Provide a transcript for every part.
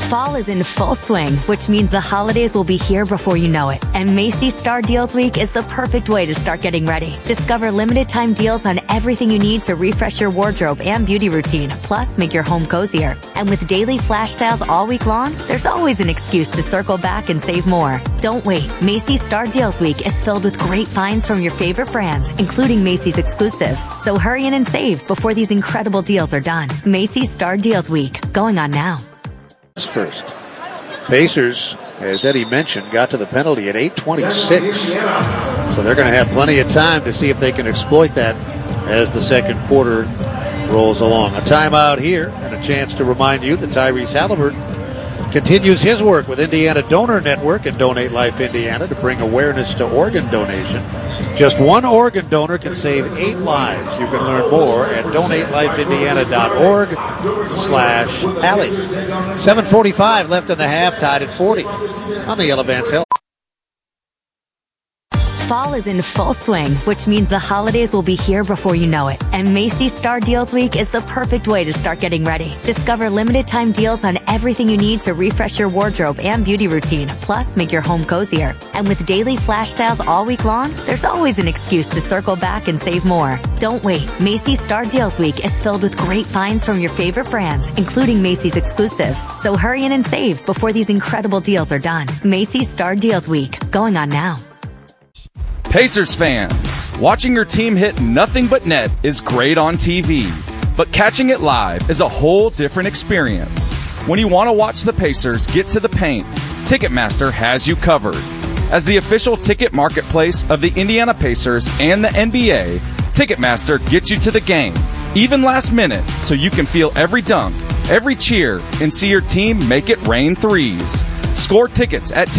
Fall is in full swing, which means the holidays will be here before you know it. And Macy's Star Deals Week is the perfect way to start getting ready. Discover limited time deals on everything you need to refresh your wardrobe and beauty routine, plus make your home cozier. And with daily flash sales all week long, there's always an excuse to circle back and save more. Don't wait. Macy's Star Deals Week is filled with great finds from your favorite brands, including Macy's exclusives. So hurry in and save before these incredible deals are done. Macy's Star Deals Week, going on now. First. Pacers, as Eddie mentioned, got to the penalty at 8:26. So they're going to have plenty of time to see if they can exploit that as the second quarter rolls along. A timeout here and a chance to remind you that Tyrese Halliburton continues his work with Indiana Donor Network and Donate Life Indiana to bring awareness to organ donation. Just one organ donor can save 8 lives. You can learn more at donatelifeindiana.org/Hallie. 7:45 left in the half, tied at 40 on the Yellow Vance Hill. Fall is in full swing, which means the holidays will be here before you know it. And Macy's Star Deals Week is the perfect way to start getting ready. Discover limited time deals on everything you need to refresh your wardrobe and beauty routine, plus make your home cozier. And with daily flash sales all week long, there's always an excuse to circle back and save more. Don't wait. Macy's Star Deals Week is filled with great finds from your favorite brands, including Macy's exclusives. So hurry in and save before these incredible deals are done. Macy's Star Deals Week, going on now. Pacers fans, watching your team hit nothing but net is great on TV, but catching it live is a whole different experience. When you want to watch the Pacers get to the paint, Ticketmaster has you covered. As the official ticket marketplace of the Indiana Pacers and the NBA, Ticketmaster gets you to the game, even last minute, so you can feel every dunk, every cheer, and see your team make it rain threes. Score tickets at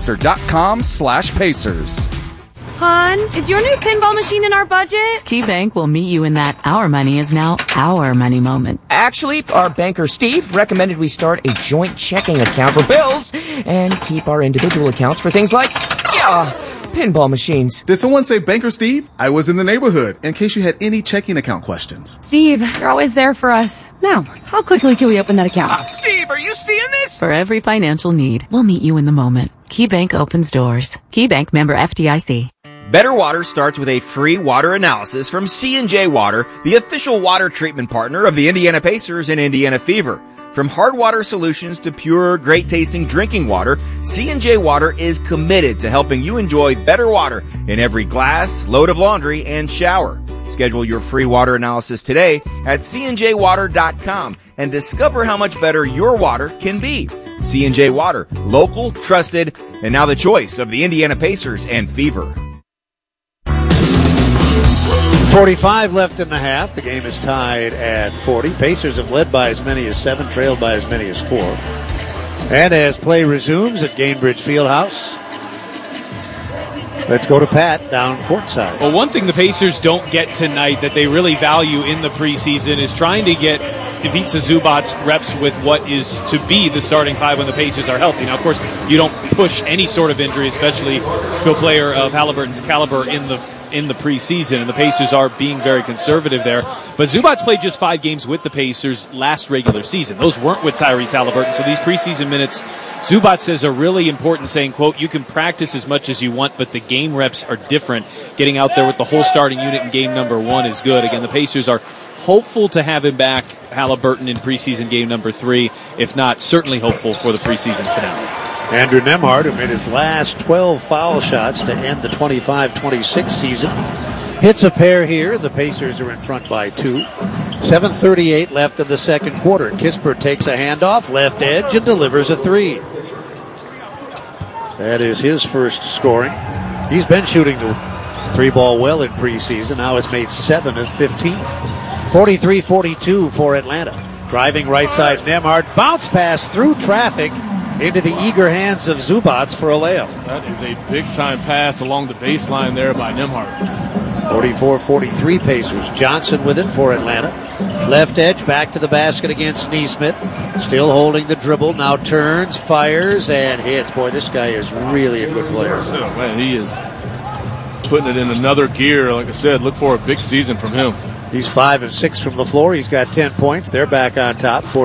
Ticketmaster.com/Pacers. Hon, is your new pinball machine in our budget? KeyBank will meet you in that our money is now our money moment. Actually, our banker Steve recommended we start a joint checking account for bills and keep our individual accounts for things like, pinball machines. Did someone say Banker Steve? I was in the neighborhood, in case you had any checking account questions. Steve, you're always there for us. Now, how quickly can we open that account? Steve, are you seeing this? For every financial need, we'll meet you in the moment. KeyBank opens doors. KeyBank, member FDIC. Better Water starts with a free water analysis from C&J Water, the official water treatment partner of the Indiana Pacers and Indiana Fever. From hard water solutions to pure, great-tasting drinking water, C&J Water is committed to helping you enjoy better water in every glass, load of laundry, and shower. Schedule your free water analysis today at cnjwater.com and discover how much better your water can be. C&J Water, local, trusted, and now the choice of the Indiana Pacers and Fever. 45 left in the half. The game is tied at 40. Pacers have led by as many as 7, trailed by as many as 4. And as play resumes at Gainbridge Fieldhouse, let's go to Pat down courtside. Well, one thing the Pacers don't get tonight that they really value in the preseason is trying to get Ivica Zubac reps with what is to be the starting five when the Pacers are healthy. Now, of course, you don't push any sort of injury, especially to a player of Halliburton's caliber in the preseason, and the Pacers are being very conservative there. But Zubac played just 5 games with the Pacers last regular season. Those weren't with Tyrese Halliburton, so these preseason minutes, Zubac says, are really important, saying, quote, you can practice as much as you want, but the game reps are different. Getting out there with the whole starting unit in game number 1 is good. Again, the Pacers are hopeful to have him back, Halliburton, in preseason game number 3. If not, certainly hopeful for the preseason finale. Andrew Nembhard, who made his last 12 foul shots to end the 25-26 season, hits a pair here. The Pacers are in front by 2. 7:38 left in the second quarter. Kispert takes a handoff, left edge, and delivers a 3. That is his first scoring. He's been shooting the 3-ball well in preseason. Now it's made 7 of 15. 43-42 for Atlanta. Driving right side, Nembhard. Bounce pass through traffic into the eager hands of Zubac for a layup. That is a big-time pass along the baseline there by Nembhard. 44-43 Pacers. Johnson with it for Atlanta. Left edge, back to the basket against Nesmith. Still holding the dribble. Now turns, fires, and hits. Boy, this guy is really a good player. Oh, man, he is putting it in another gear. Like I said, look for a big season from him. He's 5 of 6 from the floor. He's got 10 points. They're back on top.